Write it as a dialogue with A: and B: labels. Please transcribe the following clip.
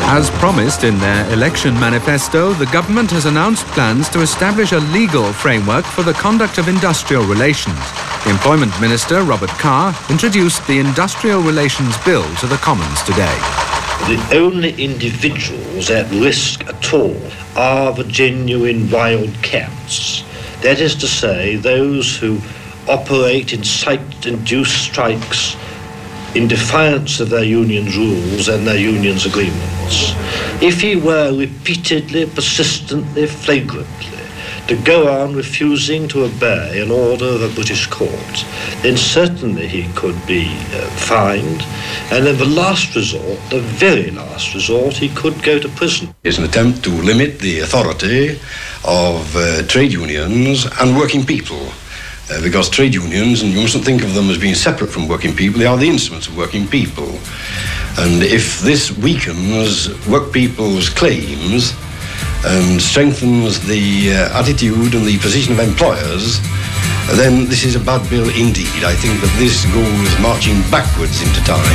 A: As promised in their election manifesto, the government has announced plans to establish a legal framework for the conduct of industrial relations. The Employment Minister, Robert Carr, introduced the Industrial Relations Bill to the Commons today.
B: The only individuals at risk at all are the genuine wild cats. That is to say, those who operate, incite, induce strikes in defiance of their union's rules and their union's agreements. If he were repeatedly, persistently, flagrantly to go on refusing to obey an order of a British court, then certainly he could be fined, and in the last resort, the very last resort, he could go to prison.
C: It's an attempt to limit the authority of trade unions and working people. Because trade unions, and you mustn't think of them as being separate from working people, they are the instruments of working people. And if this weakens work people's claims and strengthens the attitude and the position of employers, then this is a bad bill indeed. I think that this goes marching backwards into time.